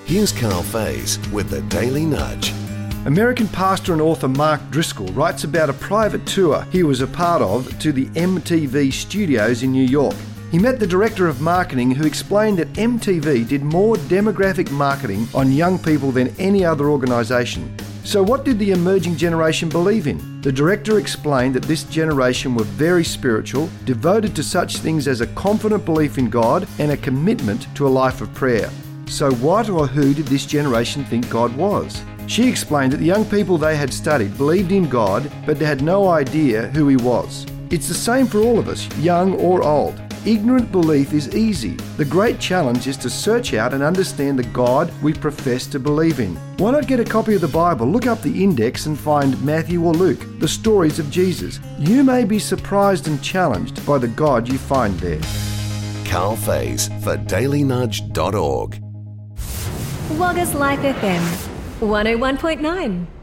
Here's Carl Faze with the Daily Nudge. American pastor and author Mark Driscoll writes about a private tour he was a part of to the MTV studios in New York. He met the director of marketing who explained that MTV did more demographic marketing on young people than any other organisation. So what did the emerging generation believe in? The director explained that this generation were very spiritual, devoted to such things as a confident belief in God and a commitment to a life of prayer. So what or who did this generation think God was? She explained that the young people they had studied believed in God, but they had no idea who He was. It's the same for all of us, young or old. Ignorant belief is easy. The great challenge is to search out and understand the God we profess to believe in. Why not get a copy of the Bible, look up the index and find Matthew or Luke, the stories of Jesus. You may be surprised and challenged by the God you find there. Carl Faze for dailynudge.org. Wagga's Life FM 101.9.